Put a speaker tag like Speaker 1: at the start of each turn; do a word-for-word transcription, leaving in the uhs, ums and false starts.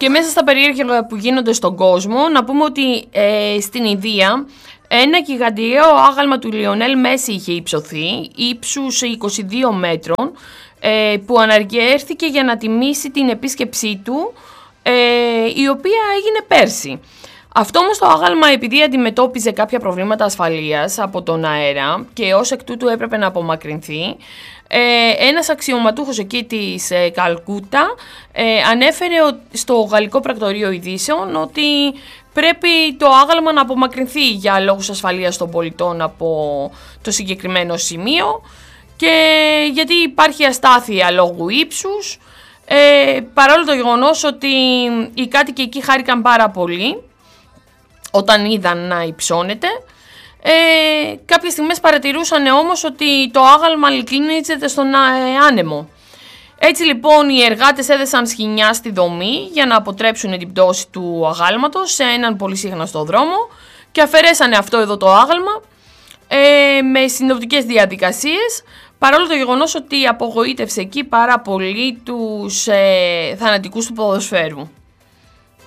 Speaker 1: Και μέσα στα περίεργα που γίνονται στον κόσμο, να πούμε ότι ε, στην Ινδία ένα γιγαντιαίο άγαλμα του Λιονέλ Μέση είχε υψωθεί, ύψους είκοσι δύο μέτρων, ε, που αναργέρθηκε για να τιμήσει την επίσκεψή του, ε, η οποία έγινε πέρσι. Αυτό όμως το άγαλμα, επειδή αντιμετώπιζε κάποια προβλήματα ασφαλείας από τον αέρα και ως εκ τούτου έπρεπε να απομακρυνθεί, ε, ένας αξιωματούχος εκεί της ε, Καλκούτα ε, ανέφερε στο Γαλλικό Πρακτορείο Ειδήσεων ότι πρέπει το άγαλμα να απομακρυνθεί για λόγους ασφαλείας των πολιτών από το συγκεκριμένο σημείο, και γιατί υπάρχει αστάθεια λόγου ύψους, ε, παρόλο το γεγονός ότι οι κάτοικοι εκεί χάρηκαν πάρα πολύ όταν είδαν να υψώνεται. Ε, κάποιες στιγμές παρατηρούσαν όμως ότι το άγαλμα λυκνίζεται στον άνεμο. Έτσι λοιπόν οι εργάτες έδεσαν σχοινιά στη δομή για να αποτρέψουν την πτώση του αγάλματος σε έναν πολύ σύγχρονο δρόμο και αφαιρέσανε αυτό εδώ το άγαλμα ε, με συνοπτικές διαδικασίες, παρόλο το γεγονός ότι απογοήτευσε εκεί πάρα πολύ τους ε, θανατικούς του ποδοσφαίρου.